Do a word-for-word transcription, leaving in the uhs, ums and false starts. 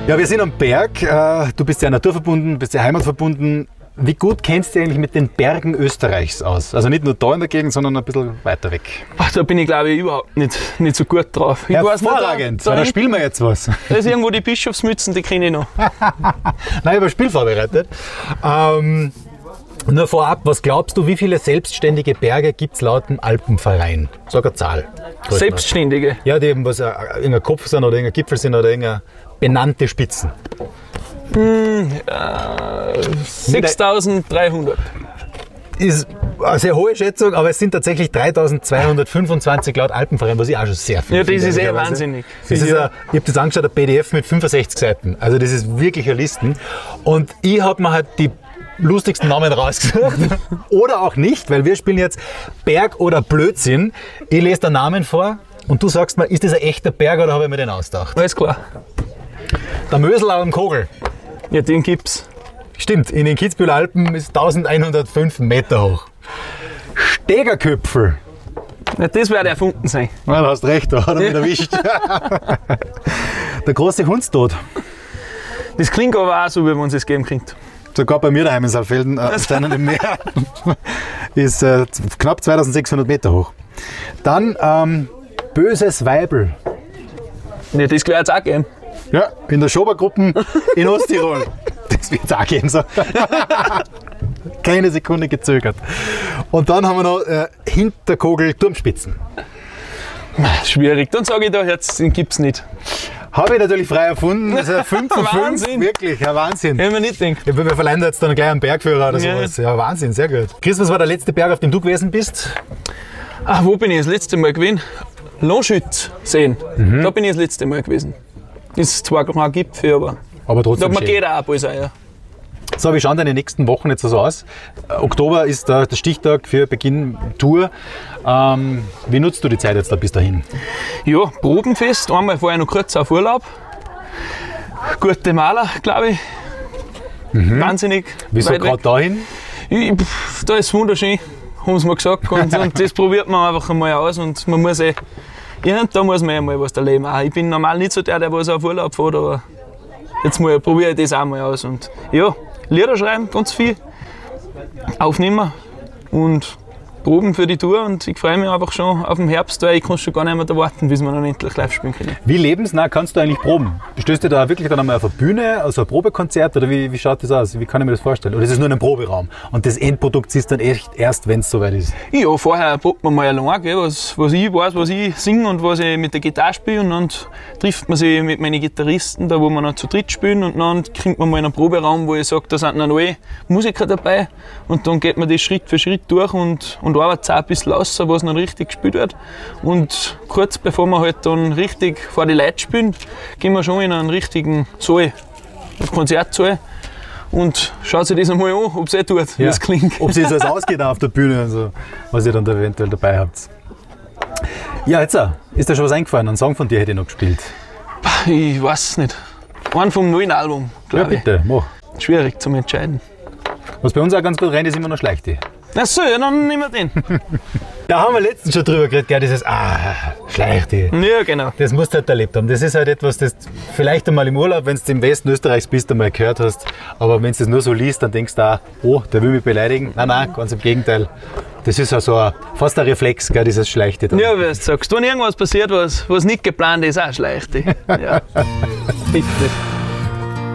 Ja, wir sind am Berg. Du bist sehr naturverbunden, bist sehr heimatverbunden. Wie gut kennst du dich eigentlich mit den Bergen Österreichs aus? Also nicht nur da in der Gegend, sondern ein bisschen weiter weg. Ach, da bin ich, glaube ich, überhaupt nicht, nicht so gut drauf. Ich Hervorragend, weiß nicht, da, da, da spielen wir jetzt was. Da ist irgendwo die Bischofsmützen, die kenne ich noch. Nein, ich habe ein Spiel vorbereitet. Ähm, nur vorab, was glaubst du, wie viele selbstständige Berge gibt es laut dem Alpenverein? Sag eine Zahl. Selbstständige? Ja, die eben was äh, irgendein Kopf sind oder irgendein Gipfel sind oder irgendeine benannte Spitzen. Hm, äh, sechstausenddreihundert. Ist eine sehr hohe Schätzung, aber es sind tatsächlich dreitausendzweihundertfünfundzwanzig laut Alpenverein, was ich auch schon sehr viel Ja, das finde. ist eh wahnsinnig. Das ist ein, ich habe das angeschaut, ein P D F mit fünfundsechzig Seiten. Also das ist wirklich eine Listen. Und ich habe mir halt die lustigsten Namen rausgesucht. Oder auch nicht, weil wir spielen jetzt Berg oder Blödsinn. Ich lese den Namen vor und du sagst mir, ist das ein echter Berg oder habe ich mir den ausgedacht? Alles klar. Der Mösel am Kogel. Ja, den gibt's. Stimmt, in den Kitzbüheler Alpen ist eintausendeinhundertfünf Meter hoch. Stegerköpfel. Ja, das wird erfunden sein. Ja, du hast recht, da hat er mich erwischt. Der große Hundstod. Das klingt aber auch so, wie man es geben könnte. Sogar bei mir daheim in Saalfelden, äh, Steinen im Meer, ist äh, knapp zweitausendsechshundert Meter hoch. Dann ähm, Böses Weibel. Ja, das wird es auch geben. Ja, in der Schobergruppe in Osttirol. Das wird es auch geben. So. Keine Sekunde gezögert. Und dann haben wir noch äh, Hinterkogel Turmspitzen. Schwierig. Dann sage ich da jetzt, den gibt es nicht. Habe ich natürlich frei erfunden. Das ist ein fünf von fünf. Wahnsinn. Wirklich, ein Wahnsinn. Hätte man nicht gedacht. Ja, wir verleihen da jetzt dann gleich einen Bergführer oder Ja. sowas. Ja, Wahnsinn, sehr gut. Chris, was war der letzte Berg, auf dem du gewesen bist? Ah, wo bin ich das letzte Mal gewesen? Longschütz sehen. Mhm. Da bin ich das letzte Mal gewesen. Ist zwar kein Gipfel, aber Aber da trotzdem man schön. geht auch bald ein. Ja. So, wie schauen deine nächsten Wochen jetzt so aus? Äh, Oktober ist der, der Stichtag für Beginn Tour. Ähm, wie nutzt du die Zeit jetzt da bis dahin? Ja, Probenfest. Einmal vorher noch kurz auf Urlaub. Gute Maler, glaube ich. Wahnsinnig. Wieso weit gerade weg. dahin? Ich, pff, da ist es wunderschön, haben sie mir gesagt. Und, und das probiert man einfach einmal aus. Und man muss eh, ja, da muss man einmal was erleben. Auch ich bin normal nicht so der, der was auf Urlaub fährt, aber jetzt mal probiere ich das auch mal aus. Und ja, Lieder schreiben, ganz viel. Aufnehmen und Proben für die Tour. Und ich freue mich einfach schon auf den Herbst, weil ich kann schon gar nicht mehr warten, bis wir dann endlich live spielen können. Wie lebensnah kannst du eigentlich proben? Stößt du da wirklich dann einmal auf eine Bühne, also ein Probekonzert oder wie, wie schaut das aus? Wie kann ich mir das vorstellen? Oder ist es nur in einem Proberaum und das Endprodukt ist dann echt erst, wenn es soweit ist? Ja, vorher probt man mal allein, gell, was, was ich weiß, was ich singe und was ich mit der Gitarre spiele. Und dann trifft man sich mit meinen Gitarristen, da wo wir noch zu dritt spielen. Und dann kommt man mal in einen Proberaum, wo ich sage, da sind noch neue Musiker dabei. Und dann geht man das Schritt für Schritt durch und, und arbeitet auch ein bisschen aus, was noch richtig gespielt wird. Und kurz bevor wir halt dann richtig vor die Leute spielen, gehen wir schon in einen richtigen Saal, einen Konzertsaal. Und schaut sich das einmal an, ob es eh tut, wie es klingt. Ob sich das ausgeht auf der Bühne, also, was ihr dann da eventuell dabei habt. Ja, jetzt auch. Ist dir schon was eingefallen? Ein Song von dir hätte ich noch gespielt. Ich weiß es nicht. Einen vom neuen Album, Ja, glaube bitte, mach. ich. Schwierig zum Entscheiden. Was bei uns auch ganz gut rennt, ist immer noch Schleichti. Ach so, ja, dann nehmen wir den. Da haben wir letztens schon drüber geredet, gell, dieses Ah, Schleichti. Ja, genau. Das musst du halt erlebt haben. Das ist halt etwas, das vielleicht einmal im Urlaub, wenn du im Westen Österreichs bist, einmal gehört hast. Aber wenn du das nur so liest, dann denkst du auch, oh, der will mich beleidigen. Nein, nein, ganz im Gegenteil. Das ist also ein, fast ein Reflex, gell, dieses Schleichti. Dann. Ja, wie du sagst, wenn irgendwas passiert, was, was nicht geplant ist, auch schleicht. Ja. Bitte.